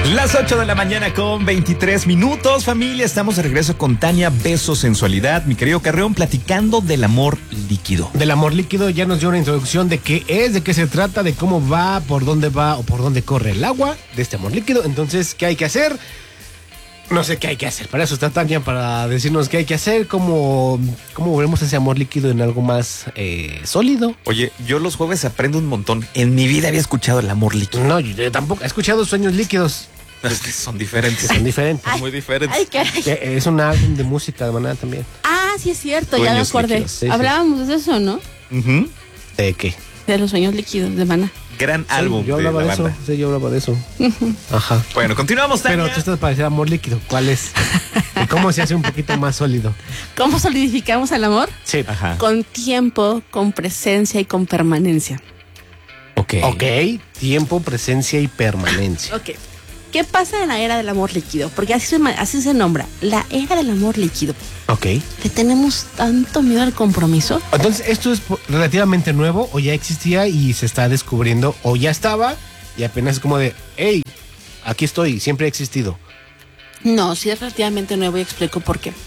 Las 8 de la mañana con 23 minutos, familia. Estamos de regreso con Tania Beso Sensualidad. Mi querido Carreón, platicando del amor líquido. Del amor líquido ya nos dio una introducción de qué es, de qué se trata, de cómo va o por dónde corre el agua de este amor líquido. Entonces, ¿qué hay que hacer? No sé qué hay que hacer. Para eso está Tania, para decirnos qué hay que hacer, cómo volvemos ese amor líquido en algo más sólido. Oye, yo los jueves aprendo un montón. En mi vida había escuchado el amor líquido. No, yo tampoco. He escuchado sueños líquidos. Es que son diferentes. Son diferentes. Ay, muy diferentes. Ay, caray. Es un álbum de música de Maná también. Ah, sí es cierto, ya me Sueños acordé. líquidos, sí. Hablábamos de eso, ¿no? Uh-huh. ¿De qué? De los sueños líquidos de Maná. Gran álbum Yo hablaba de de la eso. banda. Sí, yo hablaba de eso. Ajá. Bueno, continuamos, Tania. Pero tú estás para decir amor líquido. ¿Cuál es? ¿Y cómo se hace un poquito más sólido? ¿Cómo solidificamos el amor? Sí. Ajá. Con tiempo, con presencia y con permanencia. Ok. Ok. Tiempo, presencia y permanencia. Ok. ¿Qué pasa en la era del amor líquido? Porque así se nombra, la era del amor líquido. Ok. ¿Le tenemos tanto miedo al compromiso? Entonces, ¿esto es relativamente nuevo o ya existía y se está descubriendo o ya estaba y apenas es como de, hey, aquí estoy, siempre ha existido? No, sí es relativamente nuevo y explico por qué.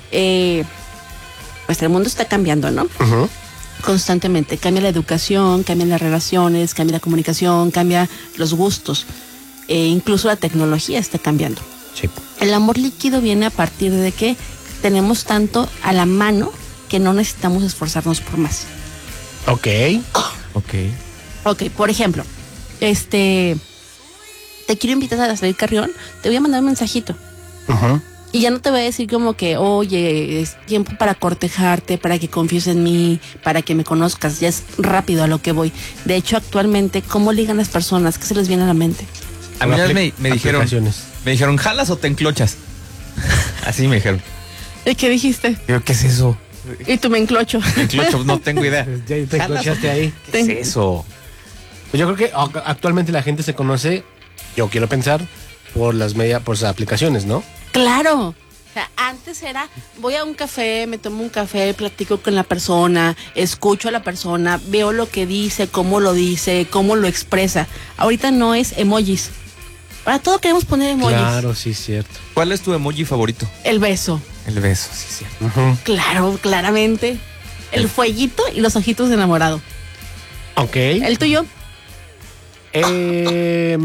Pues el mundo está cambiando, ¿no? Uh-huh. Constantemente. Cambia la educación, cambian las relaciones, cambia la comunicación, cambia los gustos. Incluso la tecnología está cambiando. Sí. El amor líquido viene a partir de que tenemos tanto a la mano que no necesitamos esforzarnos por más. Ok. Ok, por ejemplo, te quiero invitar a salir, Carrión, te voy a mandar un mensajito. Uh-huh. Y ya no te voy a decir como que, oye, es tiempo para cortejarte, para que confíes en mí, para que me conozcas. Ya es rápido a lo que voy. De hecho, actualmente, ¿cómo ligan las personas? ¿Qué se les viene a la mente? A mí me dijeron, ¿jalas o te enclochas? Así me dijeron. ¿Y qué dijiste? Yo, ¿qué es eso? Y tú me enclocho. Enclocho, no tengo idea. Ya te escuchaste ahí. ¿Qué es eso? Pues yo creo que actualmente la gente se conoce, yo quiero pensar, por las aplicaciones, ¿no? Claro. O sea, antes era, voy a un café, me tomo un café, platico con la persona, escucho a la persona, veo lo que dice, cómo lo expresa. Ahorita no es emojis. Para todo queremos poner emojis. Claro, sí, cierto. ¿Cuál es tu emoji favorito? El beso. El beso, sí, cierto. Uh-huh. Claro, claramente. El fueguito y los ojitos de enamorado. Ok. ¿El tuyo? El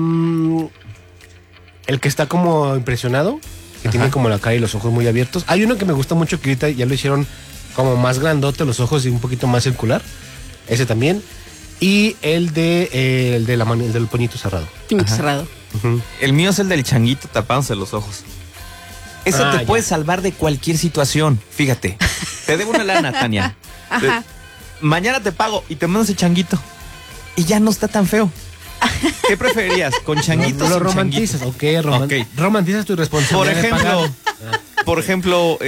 que está como impresionado, que Ajá. tiene como la cara y los ojos muy abiertos. Hay uno que me gusta mucho que ahorita ya lo hicieron como más grandote, los ojos y un poquito más circular. Ese también. Y el del puñito cerrado. Puñito Ajá. cerrado. Uh-huh. El mío es el del changuito tapándose los ojos. Eso te ya. puede salvar de cualquier situación. Fíjate, te debo una lana, Tania. Ajá. Mañana te pago y te mando ese changuito. Y ya no está tan feo. ¿Qué preferirías? ¿Con changuito o Lo sin romantizas, changuito? ok. Romantizas tu responsabilidad. Por ejemplo,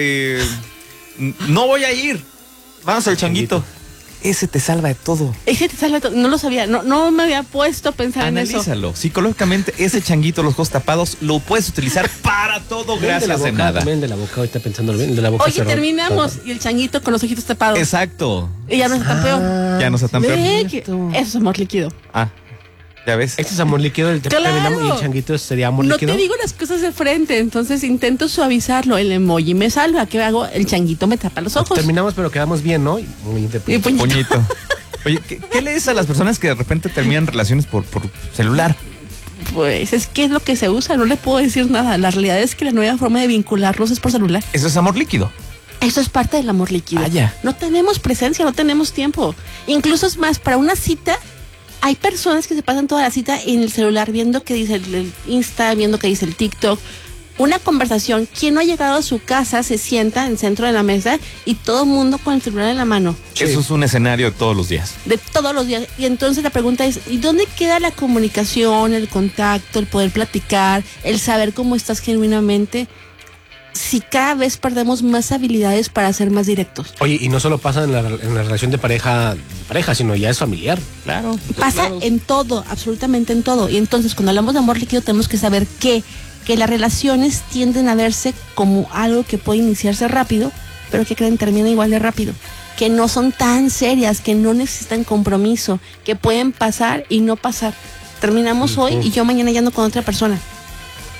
no voy a ir. Vamos al changuito. Ese te salva de todo. Ese te sale todo. No lo sabía. No me había puesto a pensar en eso. Analízalo. Psicológicamente, ese changuito, los ojos tapados, lo puedes utilizar para todo gracias de nada. También el de la boca, ahorita pensando bien, el de la boca Oye, cerrado. terminamos. Y el changuito con los ojitos tapados. Exacto. Y ya no está tan peor. Ya no está tan peor. Ve que eso es amor líquido. Ah, ya ves. Este es amor líquido, Claro. y el changuito sería amor No líquido. te digo las cosas de frente, entonces intento suavizarlo. El emoji me salva. ¿Qué hago? El changuito me tapa los ojos. Terminamos, pero quedamos bien, ¿no? Muy Y puñito. Puñito. Oye, ¿qué le dices a las personas que de repente terminan relaciones por celular? Pues es que es lo que se usa, no le puedo decir nada. La realidad es que la nueva forma de vincularlos es por celular. Eso es amor líquido. Eso es parte del amor líquido. Vaya. No tenemos presencia, no tenemos tiempo. Incluso es más, para una cita, hay personas que se pasan toda la cita en el celular viendo qué dice el Insta, viendo qué dice el TikTok. Una conversación, quien no ha llegado a su casa se sienta en el centro de la mesa y todo el mundo con el celular en la mano. Sí. Eso es un escenario de todos los días. De todos los días. Y entonces la pregunta es, ¿y dónde queda la comunicación, el contacto, el poder platicar, el saber cómo estás genuinamente? Si cada vez perdemos más habilidades para ser más directos. Oye, y no solo pasa en la relación de pareja, sino ya es familiar. Claro. Pasa en todo, absolutamente en todo. Y entonces cuando hablamos de amor líquido tenemos que saber que las relaciones tienden a verse como algo que puede iniciarse rápido, pero que creen termina igual de rápido. Que no son tan serias, que no necesitan compromiso, que pueden pasar y no pasar. Terminamos hoy y yo mañana ya ando con otra persona.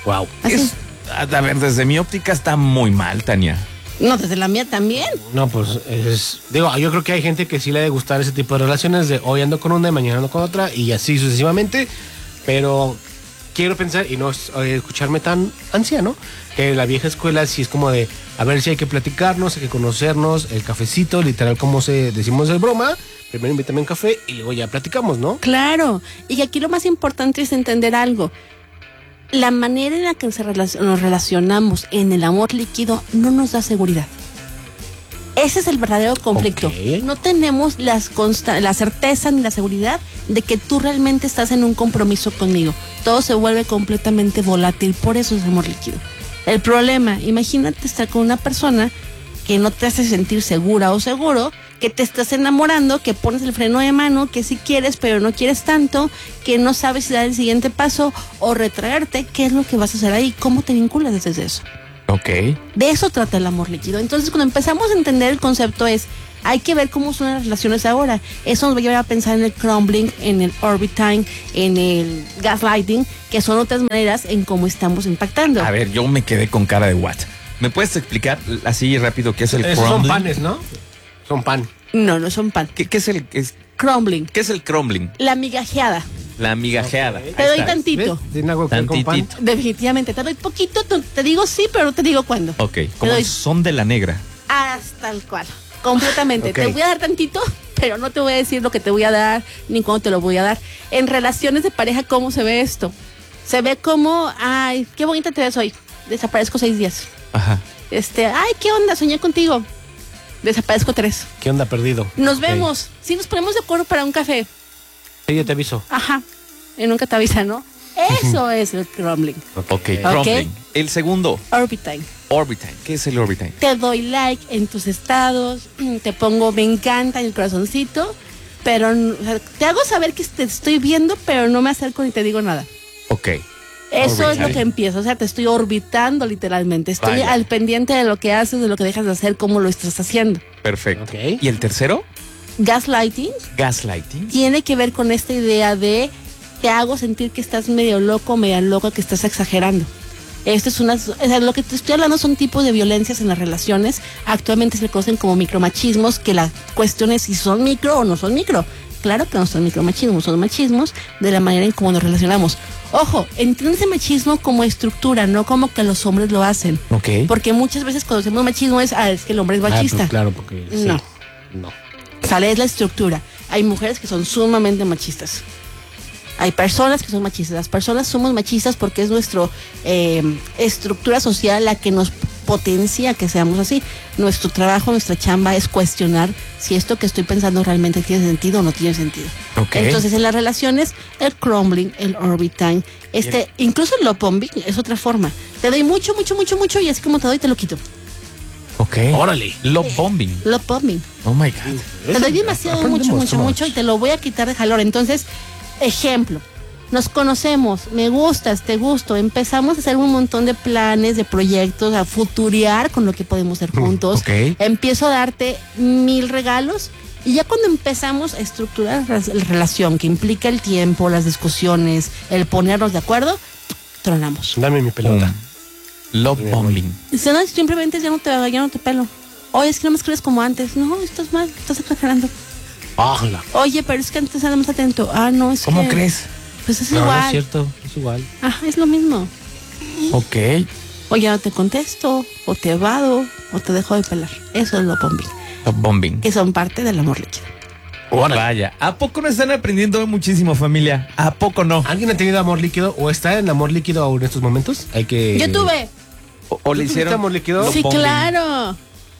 Wow. Así. A ver, desde mi óptica está muy mal, Tania. No, desde la mía también. No, pues digo, yo creo que hay gente que sí le ha de gustar ese tipo de relaciones de hoy ando con una y mañana ando con otra y así sucesivamente, pero quiero pensar y no escucharme tan anciano, que la vieja escuela sí es como de a ver si hay que platicarnos, hay que conocernos, el cafecito, literal como decimos de broma, primero invítame un café y luego ya platicamos, ¿no? Claro. Y aquí lo más importante es entender algo. La manera en la que nos relacionamos en el amor líquido no nos da seguridad. Ese es el verdadero conflicto. Ok. No tenemos la certeza ni la seguridad de que tú realmente estás en un compromiso conmigo. Todo se vuelve completamente volátil, por eso es amor líquido. El problema, imagínate estar con una persona que no te hace sentir segura o seguro, que te estás enamorando, que pones el freno de mano, que sí quieres pero no quieres tanto, que no sabes si dar el siguiente paso o retraerte. ¿Qué es lo que vas a hacer ahí? ¿Cómo te vinculas desde eso? Ok. De eso trata el amor líquido. Entonces, cuando empezamos a entender el concepto hay que ver cómo son las relaciones ahora. Eso nos va a llevar a pensar en el crumbling, en el orbiting, en el gaslighting, que son otras maneras en cómo estamos impactando. A ver, yo me quedé con cara de what. ¿Me puedes explicar así rápido qué es el Esos crumbling? son panes, ¿no? Son pan. No son pan. ¿Qué es el Crumbling. qué es el crumbling? La migajeada. La migajeada. Ok. Ahí Te doy está. tantito. ¿Ves? ¿Tiene algo que ver con pan? Tantitito. Definitivamente. Te doy poquito. Te digo sí, pero no te digo cuándo. Ok, como doy- el son de la negra. Hasta el cual. Completamente. Ok. Te voy a dar tantito, pero no te voy a decir lo que te voy a dar, ni cuándo te lo voy a dar. En relaciones de pareja, ¿cómo se ve esto? Se ve como, ay, qué bonita te ves hoy. Desaparezco 6 días. Ajá. Ay, ¿qué onda? Soñé contigo. Desaparezco 3. ¿Qué onda perdido? Nos Ok. vemos. Si nos ponemos de acuerdo para un café. Sí, yo te aviso. Ajá. Y nunca te avisa, ¿no? Eso es el crumbling. Ok, crumbling. El segundo, Orbiting. orbiting. ¿Qué es el orbiting? Te doy like en tus estados, te pongo me encanta en el corazoncito, pero o sea, te hago saber que te estoy viendo, pero no me acerco ni te digo nada. Ok. Eso es Orbiting. lo que empieza, o sea, te estoy orbitando literalmente. Estoy Vaya. al pendiente de lo que haces, de lo que dejas de hacer, cómo lo estás haciendo. Perfecto. Ok. ¿Y el tercero? Gaslighting Gaslighting. tiene que ver con esta idea de te hago sentir que estás medio loco, media loca, que estás exagerando. Esto es o sea, lo que te estoy hablando son tipos de violencias en las relaciones. Actualmente se conocen como micromachismos, que la cuestión es si son micro o no son micro. Claro que no son micromachismos, son machismos de la manera en cómo nos relacionamos. Ojo, entiende ese machismo como estructura, no como que los hombres lo hacen. Ok. Porque muchas veces cuando hacemos machismo es que el hombre es machista. Pues claro, porque sí. No. No. Sale es la estructura. Hay mujeres que son sumamente machistas. Hay personas que son machistas. Las personas somos machistas porque es nuestra estructura social la que nos potencia que seamos así. Nuestro trabajo, nuestra chamba es cuestionar si esto que estoy pensando realmente tiene sentido o no tiene sentido. Ok. Entonces, en las relaciones, el crumbling, el orbiting, incluso el love bombing es otra forma. Te doy mucho, mucho, mucho, mucho y así como te doy, te lo quito. Ok. Órale. Love bombing. Love bombing. Oh my God. Te doy demasiado, Aprendemos mucho, mucho, más. mucho y te lo voy a quitar de jalón. Entonces, ejemplo, nos conocemos, me gustas, te gusto, empezamos a hacer un montón de planes, de proyectos, a futurear con lo que podemos hacer juntos. Ok. Empiezo a darte 1000 regalos y ya cuando empezamos a estructurar la relación, que implica el tiempo, las discusiones, el ponernos de acuerdo, tronamos. Dame mi pelota. Love bombing. Dice, no, simplemente ya no te pelo. Oye, es que no me escribes como antes. No, estás mal, estás exagerando. ¡Hala! Oye, pero es que antes era más atento. No, es ¿Cómo que... crees? Pues es No, no igual. es cierto. Es igual. Es lo mismo. Ok. O ya no te contesto, o te evado, o te dejo de pelar. Eso es lo bombing. Love bombing. Que son parte del amor líquido. Vaya. ¿A poco no están aprendiendo muchísimo, familia? ¿A poco no? ¿Alguien ha tenido amor líquido o está en amor líquido aún en estos momentos? Hay que... Yo tuve. ¿O le tuviste hicieron amor líquido? love Sí, bombing? claro.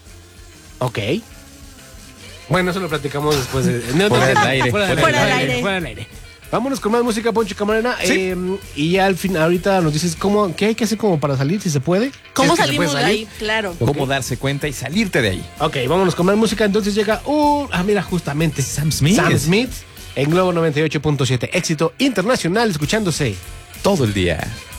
Ok. Bueno, eso lo platicamos después de... No, Fuera del aire, Fuera del fuera del aire. aire. Fuera del aire. Vámonos con más música, Poncho Camarena. Sí. Y ya al fin, ahorita nos dices qué hay que hacer como para salir, si se puede. ¿Cómo Si es que se puede salimos de salir. ahí? Claro. ¿Cómo darse cuenta y salirte de ahí? Ok, vámonos con más música. Entonces llega mira, justamente Sam Smith. Sam Smith en Globo 98.7. Éxito internacional escuchándose. Todo el día.